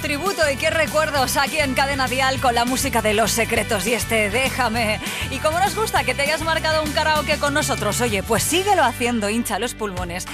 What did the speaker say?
tributo y qué recuerdos aquí en Cadena Dial con la música de Los Secretos y Déjame. Y como nos gusta que te hayas marcado un karaoke con nosotros, oye, pues síguelo haciendo, hincha los pulmones.